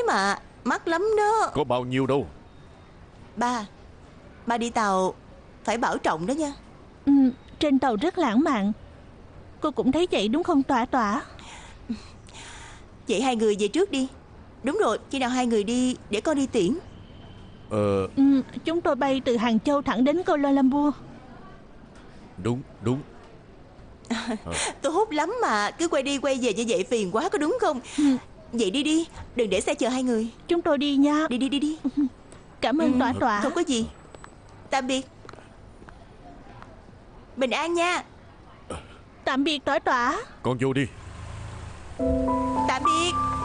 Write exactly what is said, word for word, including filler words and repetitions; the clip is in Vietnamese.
mà. Mắc lắm đó. Có bao nhiêu đâu. Ba, ba đi tàu phải bảo trọng đó nha. Ừ, trên tàu rất lãng mạn. Cô cũng thấy vậy đúng không Tỏa Tỏa? Vậy hai người về trước đi. Đúng rồi, khi nào hai người đi để con đi tiễn. Ờ ừ, Chúng tôi bay từ Hàng Châu thẳng đến Kuala Lumpur. Đúng đúng à. Tôi hút lắm mà. Cứ quay đi quay về như vậy phiền quá, có đúng không? ừ. Vậy đi đi, đừng để xe chờ hai người. Chúng tôi đi nha. Đi đi đi đi. Cảm ơn ừ. Tỏa Tỏa. Không có gì. Tạm biệt. Bình an nha. Tạm biệt Tỏa Tỏa. Con vô đi. Tạm biệt.